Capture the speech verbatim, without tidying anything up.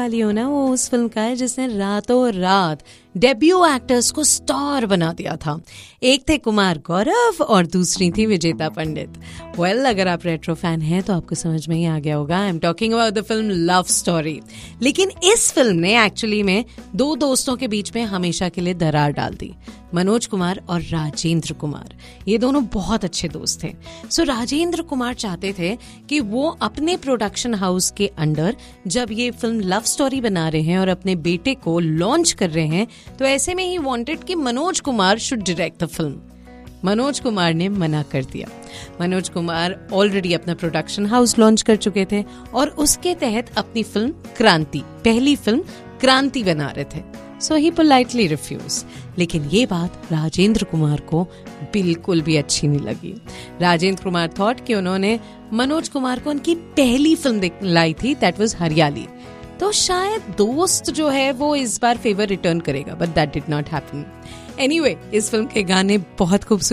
वाली हो ना, वो उस फिल्म का है जिसने रातों रात डेब्यू एक्टर्स को स्टार बना दिया था। एक थे कुमार गौरव और दूसरी थी विजेता पंडित। वेल well, अगर आप रेट्रो फैन हैं तो आपको समझ में ही आ गया होगा, I am talking about the film love story. लेकिन इस फिल्म ने एक्चुअली में दो दोस्तों के बीच में हमेशा के लिए दरार डाल दी। मनोज कुमार और राजेंद्र कुमार, ये दोनों बहुत अच्छे दोस्त थे। सो so, राजेंद्र कुमार चाहते थे कि वो अपने प्रोडक्शन हाउस के अंडर जब ये फिल्म लव स्टोरी बना रहे हैं और अपने बेटे को लॉन्च कर रहे हैं, तो ऐसे में ही वांटेड कि Manoj Kumar should direct the film. Manoj Kumar ने मना कर दिया। मनोज कुमार ऑलरेडी अपना प्रोडक्शन हाउस लॉन्च कर चुके थे और उसके तहत अपनी फिल्म क्रांति, पहली फिल्म क्रांति बना रहे थे। सो ही पोलाइटली रिफ्यूज। लेकिन ये बात राजेंद्र कुमार को बिल्कुल भी अच्छी नहीं लगी। राजेंद्र कुमार थॉट कि उन्होंने मनोज कुमार को उनकी पहली फिल्म लाई थी, दैट वाज हरियाली, तो शायद दोस्त जो है वो इस बार फेवर रिटर्न करेगा, but that did not happen. Anyway, इस फिल्म के गाने बहुत खूबसूरत